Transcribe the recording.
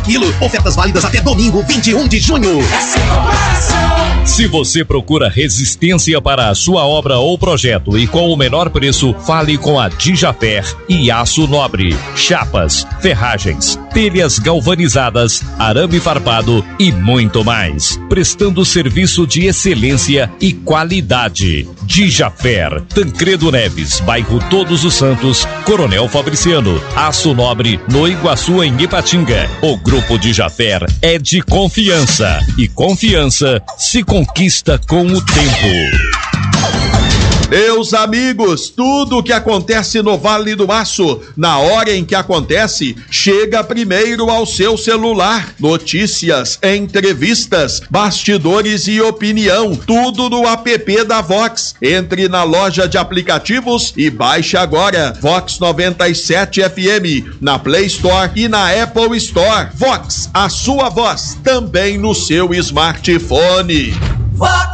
quilo. Ofertas válidas até domingo, 21 de junho. Se você procura resistência para a sua obra ou projeto e com o menor preço, fale com a Dijafer e Aço Nobre. Chapas, ferragens, telhas galvanizadas, arame farpado e muito mais. Prestando serviço de excelência e qualidade. Dijafer, Tancredo Neves, bairro Todos os Santos, Coronel Fabriciano. Aço Nobre, no Iguaçu, em Ipatinga. O Grupo Dijafer é de confiança. E confiança se conquista com o tempo. Meus amigos, tudo o que acontece no Vale do Aço, na hora em que acontece, chega primeiro ao seu celular. Notícias, entrevistas, bastidores e opinião, tudo no app da Vox. Entre na loja de aplicativos e baixe agora Vox 97 FM, na Play Store e na Apple Store. Vox, a sua voz, também no seu smartphone. Vox